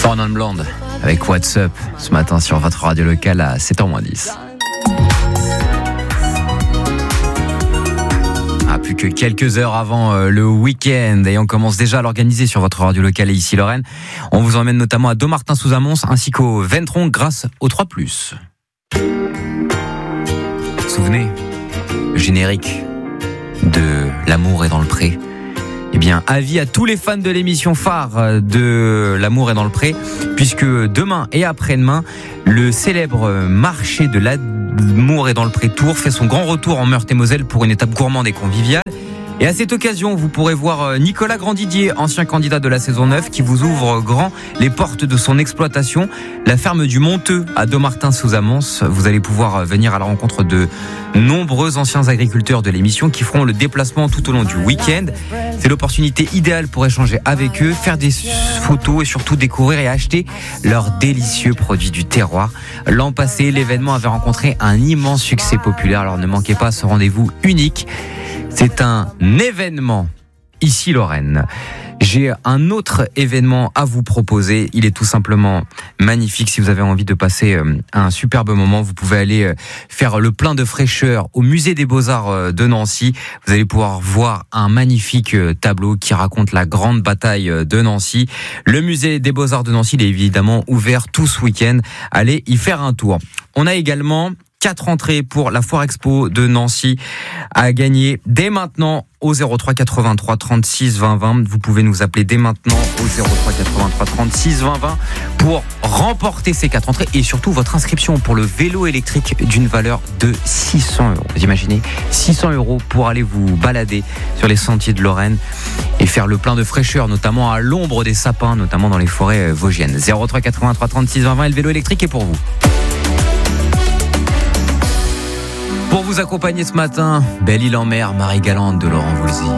Foreign and Blonde avec What's Up ce matin sur votre radio locale à 7h-10. Plus que quelques heures avant le week-end et on commence déjà à l'organiser sur votre radio locale et ici Lorraine. On vous emmène notamment à Dommartin-sous-Amons ainsi qu'au Ventron grâce au 3+. Souvenez, le générique de L'amour est dans le pré. Eh bien, avis à tous les fans de l'émission phare de L'amour est dans le pré, puisque demain et après-demain, le célèbre marché de L'amour est dans le pré Tours fait son grand retour en Meurthe-et-Moselle pour une étape gourmande et conviviale. Et à cette occasion, vous pourrez voir Nicolas Grandidier, ancien candidat de la saison 9, qui vous ouvre grand les portes de son exploitation, la ferme du Monteux à Dommartin-sous-Amons. Vous allez pouvoir venir à la rencontre de nombreux anciens agriculteurs de l'émission qui feront le déplacement tout au long du week-end. C'est l'opportunité idéale pour échanger avec eux, faire des photos et surtout découvrir et acheter leurs délicieux produits du terroir. L'an passé, l'événement avait rencontré un immense succès populaire, alors ne manquez pas ce rendez-vous unique. C'est un événement ici Lorraine. J'ai un autre événement à vous proposer. Il est tout simplement magnifique. Si vous avez envie de passer un superbe moment, vous pouvez aller faire le plein de fraîcheur au musée des Beaux-Arts de Nancy. Vous allez pouvoir voir un magnifique tableau qui raconte la grande bataille de Nancy. Le musée des Beaux-Arts de Nancy, il est évidemment ouvert tout ce week-end. Allez y faire un tour. On a également 4 entrées pour la Foire Expo de Nancy à gagner dès maintenant au 03 83 36 20 20. Vous pouvez nous appeler dès maintenant au 03 83 36 20 20 pour remporter ces 4 entrées et surtout votre inscription pour le vélo électrique d'une valeur de 600 €. Vous imaginez 600 € pour aller vous balader sur les sentiers de Lorraine et faire le plein de fraîcheur, notamment à l'ombre des sapins, notamment dans les forêts vosgiennes. 03 83 36 20 20 et le vélo électrique est pour vous. Pour vous accompagner ce matin, Belle Île en Mer, Marie Galante de Laurent Voulzy.